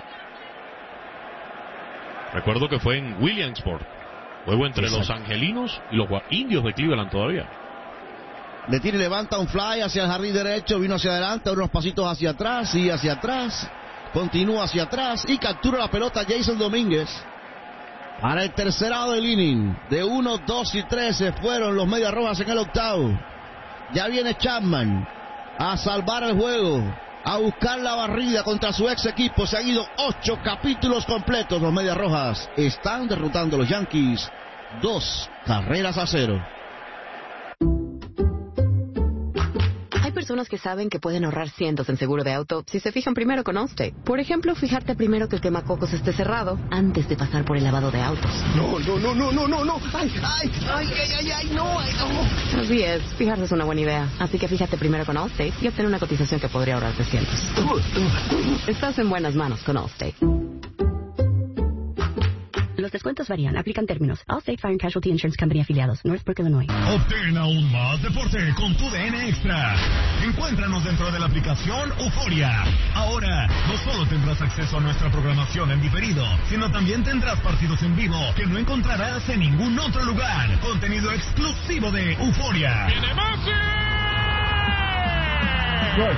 Recuerdo que fue en Williamsport. Juego entre los angelinos y los indios de Cleveland todavía. Le tira y levanta un fly hacia el jardín derecho, vino hacia adelante, unos pasitos hacia atrás, sigue hacia atrás, continúa hacia atrás y captura la pelota Jason Domínguez. Para el tercer lado del inning, de 1, 2 y 3 se fueron los Medias Rojas en el octavo. Ya viene Chapman a salvar el juego, a buscar la barrida contra su ex equipo. Se han ido 8 capítulos completos. Los Medias Rojas están derrotando a los Yankees 2-0. Hay personas que saben que pueden ahorrar cientos en seguro de auto si se fijan primero con Allstate. Por ejemplo, fijarte primero que el quemacocos esté cerrado antes de pasar por el lavado de autos. No. Ay, no. Así es, fijarse es una buena idea. Así que fíjate primero con Allstate y obtén una cotización que podría ahorrarte cientos. Estás en buenas manos con Allstate. Los descuentos varían. Aplican términos. Allstate Fire and Casualty Insurance Company afiliados. Northbrook, Illinois. Obtén aún más deporte con tu DN Extra. Encuéntranos dentro de la aplicación Euforia. Ahora, no solo tendrás acceso a nuestra programación en diferido, sino también tendrás partidos en vivo que no encontrarás en ningún otro lugar. Contenido exclusivo de Euforia. ¡Viene Messi! ¡Gol!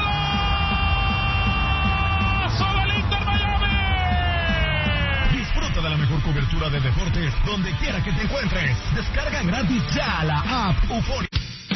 Disfruta de la mejor cobertura de deportes donde quiera que te encuentres. Descarga gratis ya la app Euforia.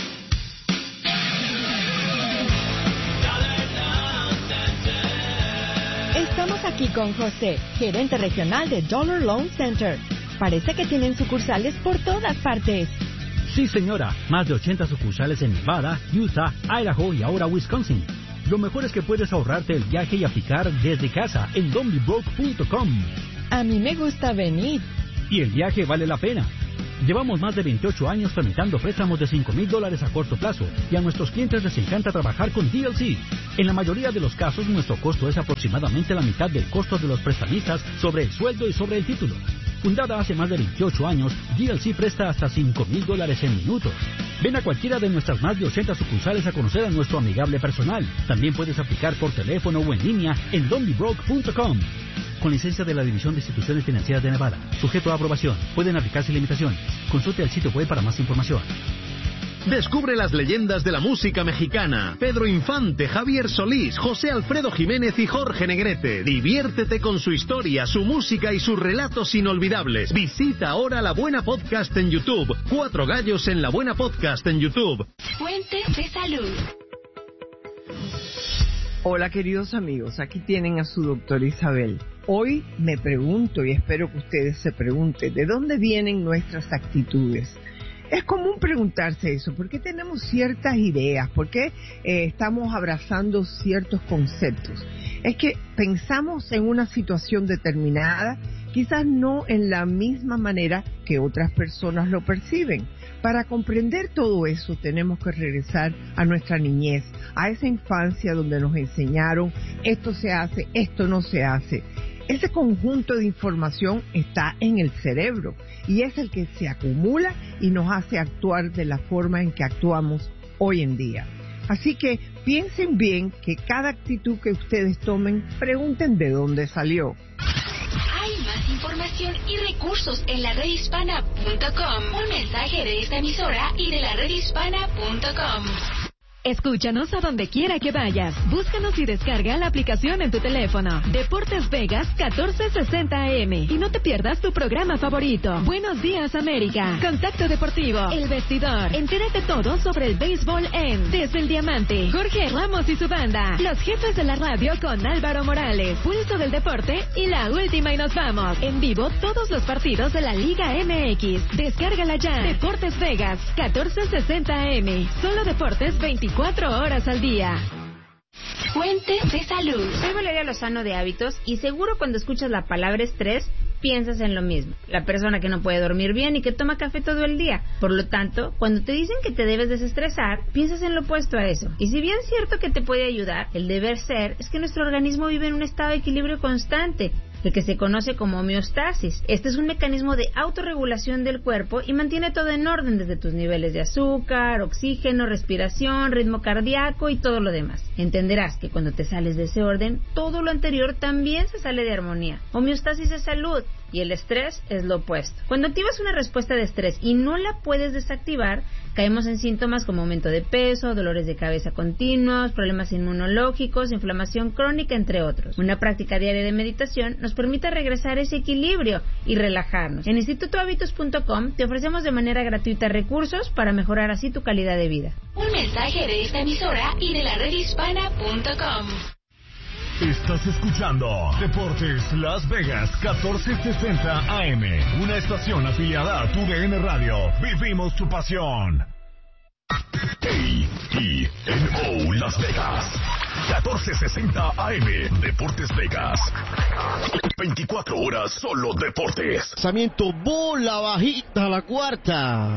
Estamos aquí con José, gerente regional de Dollar Loan Center. Parece que tienen sucursales por todas partes. Sí, señora. Más de 80 sucursales en Nevada, Utah, Idaho y ahora Wisconsin. Lo mejor es que puedes ahorrarte el viaje y aplicar desde casa en donbybroke.com. A mí me gusta venir. Y el viaje vale la pena. Llevamos más de 28 años tramitando préstamos de $5,000 a corto plazo y a nuestros clientes les encanta trabajar con DLC. En la mayoría de los casos, nuestro costo es aproximadamente la mitad del costo de los prestamistas sobre el sueldo y sobre el título. Fundada hace más de 28 años, DLC presta hasta $5,000 en minutos. Ven a cualquiera de nuestras más de 80 sucursales a conocer a nuestro amigable personal. También puedes aplicar por teléfono o en línea en donbybroke.com. Con licencia de la División de Instituciones Financieras de Nevada. Sujeto a aprobación. Pueden aplicarse limitaciones. Consulte el sitio web para más información. Descubre las leyendas de la música mexicana. Pedro Infante, Javier Solís, José Alfredo Jiménez y Jorge Negrete. Diviértete con su historia, su música y sus relatos inolvidables. Visita ahora La Buena Podcast en YouTube. 4 gallos en La Buena Podcast en YouTube. Fuentes de salud. Hola queridos amigos, aquí tienen a su doctora Isabel. Hoy me pregunto y espero que ustedes se pregunten, ¿de dónde vienen nuestras actitudes? Es común preguntarse eso, ¿por qué tenemos ciertas ideas? ¿Por qué estamos abrazando ciertos conceptos? Es que pensamos en una situación determinada, quizás no en la misma manera que otras personas lo perciben. Para comprender todo eso tenemos que regresar a nuestra niñez, a esa infancia donde nos enseñaron esto se hace, esto no se hace. Ese conjunto de información está en el cerebro y es el que se acumula y nos hace actuar de la forma en que actuamos hoy en día. Así que piensen bien que cada actitud que ustedes tomen, pregunten de dónde salió. Hay más información y recursos en la redhispana.com. Un mensaje de esta emisora y de la redhispana.com. Escúchanos a donde quiera que vayas. Búscanos y descarga la aplicación en tu teléfono. Deportes Vegas 1460 AM. Y no te pierdas tu programa favorito. Buenos días, América. Contacto Deportivo. El Vestidor. Entérate todo sobre el béisbol en Desde el Diamante. Jorge Ramos y su banda. Los jefes de la radio con Álvaro Morales. Pulso del Deporte y la última y nos vamos. En vivo todos los partidos de la Liga MX. Descárgala ya. Deportes Vegas 1460 AM. Solo deportes 24 horas al día. Fuentes de salud. Soy Valeria Lozano de Hábitos y seguro cuando escuchas la palabra estrés piensas en lo mismo. La persona que no puede dormir bien y que toma café todo el día. Por lo tanto, cuando te dicen que te debes desestresar, piensas en lo opuesto a eso. Y si bien es cierto que te puede ayudar, el deber ser es que nuestro organismo vive en un estado de equilibrio constante, el que se conoce como homeostasis. Este es un mecanismo de autorregulación del cuerpo y mantiene todo en orden, desde tus niveles de azúcar, oxígeno, respiración, ritmo cardíaco y todo lo demás. Entenderás que cuando te sales de ese orden, todo lo anterior también se sale de armonía. Homeostasis es salud y el estrés es lo opuesto. Cuando activas una respuesta de estrés y no la puedes desactivar, caemos en síntomas como aumento de peso, dolores de cabeza continuos, problemas inmunológicos, inflamación crónica, entre otros. Una práctica diaria de meditación nos permite regresar a ese equilibrio y relajarnos. En institutohabitus.com te ofrecemos de manera gratuita recursos para mejorar así tu calidad de vida. Un mensaje de esta emisora y de la redhispana.com. Estás escuchando Deportes Las Vegas 1460 AM, una estación afiliada a TUDN Radio. Vivimos tu pasión. AENO Las Vegas 1460 AM, Deportes Vegas. 24 horas solo deportes. Lanzamiento, bola bajita a la cuarta.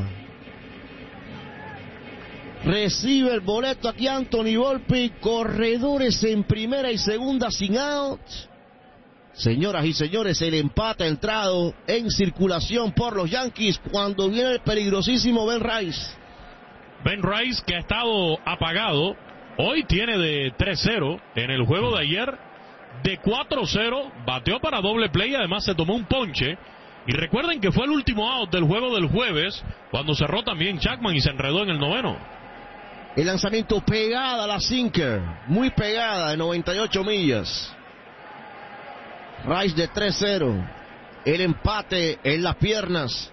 Recibe el boleto aquí Anthony Volpe, corredores en primera y segunda sin out. Señoras y señores, el empate ha entrado en circulación por los Yankees cuando viene el peligrosísimo Ben Rice. Ben Rice, que ha estado apagado, hoy tiene de 3-0 en el juego de ayer, de 4-0, bateó para doble play y además se tomó un ponche. Y recuerden que fue el último out del juego del jueves, cuando cerró también Chapman y se enredó en el noveno. El lanzamiento pegada a la sinker, muy pegada, de 98 millas. Rice de 3-0. El empate en las piernas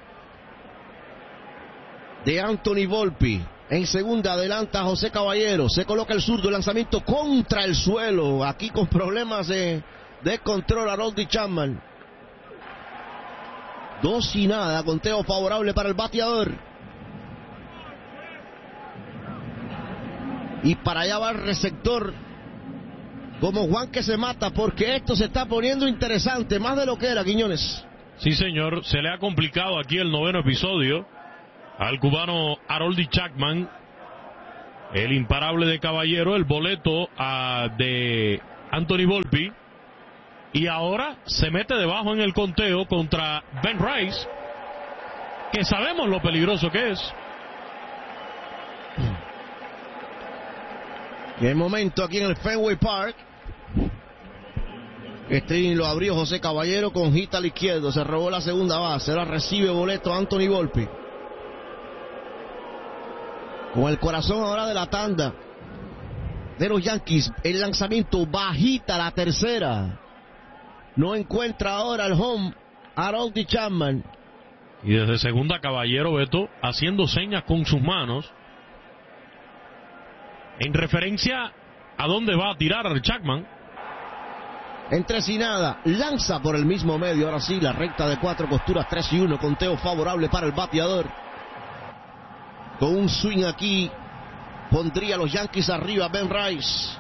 de Anthony Volpe. En segunda adelanta José Caballero. Se coloca el zurdo, el lanzamiento contra el suelo. Aquí con problemas de control Harold Chapman. 2-0, conteo favorable para el bateador. Y para allá va el receptor como Juan que se mata, porque esto se está poniendo interesante, más de lo que era, Quiñones. Sí, señor, se le ha complicado aquí el noveno episodio al cubano Harold Chapman, el imparable de Caballero, el boleto de Anthony Volpe, y ahora se mete debajo en el conteo contra Ben Rice, que sabemos lo peligroso que es. Y el momento aquí en el Fenway Park. Este lo abrió José Caballero con hit al izquierdo. Se robó la segunda base. Ahora recibe boleto Anthony Volpe. Con el corazón ahora de la tanda de los Yankees. El lanzamiento bajita, la tercera. No encuentra ahora el home Harold Chapman. Y desde segunda Caballero, Beto, haciendo señas con sus manos en referencia a dónde va a tirar Chapman. En 3-0, lanza por el mismo medio. Ahora sí, la recta de 4 costuras, 3-1, conteo favorable para el bateador. Con un swing aquí pondría a los Yankees arriba Ben Rice.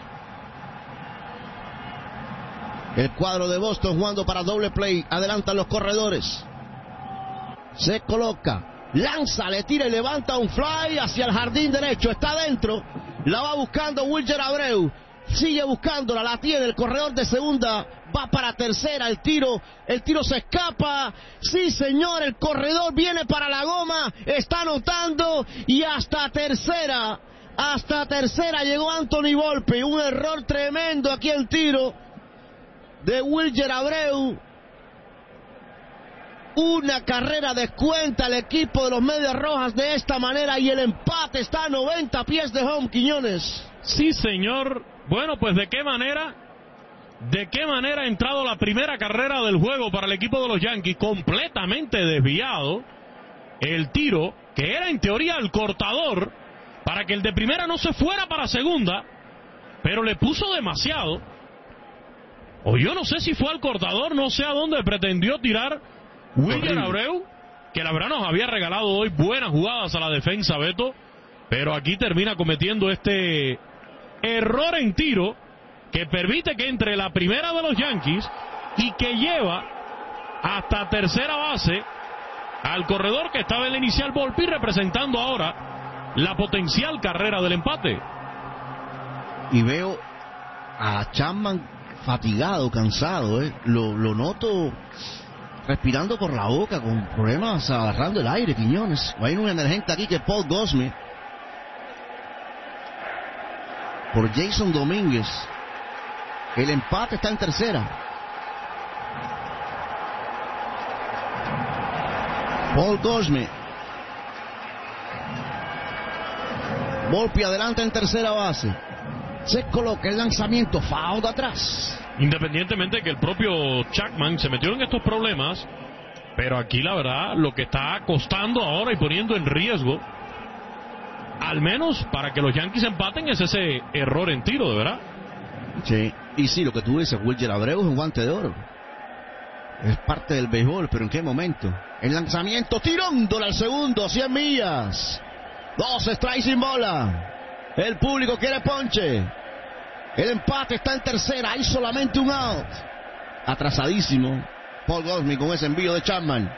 El cuadro de Boston jugando para doble play. Adelantan los corredores. Se coloca, lanza, le tira y levanta un fly hacia el jardín derecho. Está adentro. La va buscando Wilyer Abreu. Sigue buscándola, la tiene el corredor de segunda. Va para tercera, el tiro se escapa. Sí, señor, el corredor viene para la goma. Está anotando y hasta tercera llegó Anthony Volpe. Un error tremendo aquí el tiro de Wilyer Abreu. Una carrera descuenta el equipo de los Medias Rojas de esta manera y el empate está a 90 pies de home, Quiñones. Sí, señor. Bueno, pues ¿de qué manera ha entrado la primera carrera del juego para el equipo de los Yankees? Completamente desviado el tiro, que era en teoría el cortador, para que el de primera no se fuera para segunda, pero le puso demasiado. O yo no sé si fue al cortador, no sé a dónde pretendió tirar Wilyer Abreu, que la verdad nos había regalado hoy buenas jugadas a la defensa, Beto, pero aquí termina cometiendo este error en tiro que permite que entre la primera de los Yankees y que lleva hasta tercera base al corredor que estaba en la inicial Volpi, representando ahora la potencial carrera del empate. Y veo a Chapman fatigado, cansado, lo noto respirando por la boca, con problemas agarrando el aire, Quiñones. Hay un emergente aquí que es Paul Goldschmidt, por Jason Domínguez. El empate está en tercera. Paul Goldschmidt. Volpi adelante en tercera base. Se coloca el lanzamiento, foul de atrás. Independientemente de que el propio Chapman se metió en estos problemas, pero aquí la verdad lo que está costando ahora y poniendo en riesgo, al menos para que los Yankees empaten, es ese error en tiro, de verdad. Sí, y sí, lo que tú dices, Wilyer Abreu es un guante de oro. Es parte del béisbol, pero ¿en qué momento? El lanzamiento tirándole al segundo, 100 millas. 2 strikes sin bola. El público quiere ponche. El empate está en tercera, hay solamente un out. Atrasadísimo Paul Goldschmidt con ese envío de Chapman.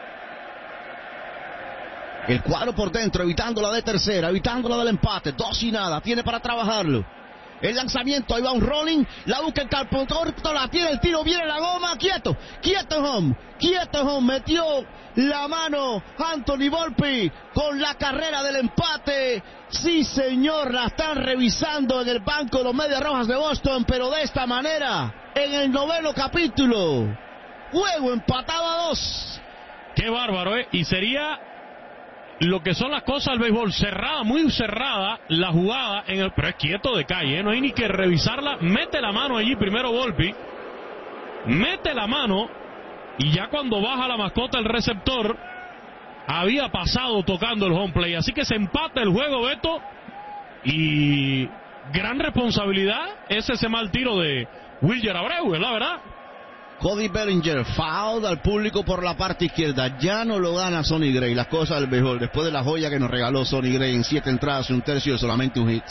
El cuadro por dentro, evitando la de tercera, evitando la del empate. 2 y nada, tiene para trabajarlo. El lanzamiento, ahí va un rolling, la busca el campo corto, la tiene, el tiro, viene la goma, quieto home, metió la mano Anthony Volpi con la carrera del empate. Sí señor, la están revisando en el banco de los Medias Rojas de Boston, pero de esta manera, en el 9º capítulo, juego empatado a 2. Qué bárbaro, y sería lo que son las cosas del béisbol, cerrada, muy cerrada la jugada, pero es quieto de calle, no hay ni que revisarla. Mete la mano allí primero Volpi, mete la mano, y ya cuando baja la mascota el receptor, había pasado tocando el home play. Así que se empata el juego, Beto, y gran responsabilidad es ese mal tiro de Wilyer Abreu, es la verdad. Cody Bellinger, foul al público por la parte izquierda. Ya no lo gana Sonny Gray, las cosas del béisbol, después de la joya que nos regaló Sonny Gray en 7 entradas y 1/3 de solamente un hit.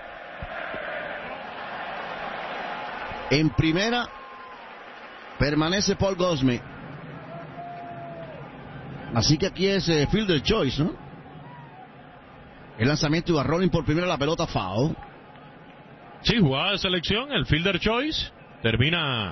En primera permanece Paul Goldschmidt. Así que aquí es fielder choice, ¿no? El lanzamiento iba rolling por primera, la pelota foul. Sí, jugada de selección, el fielder choice termina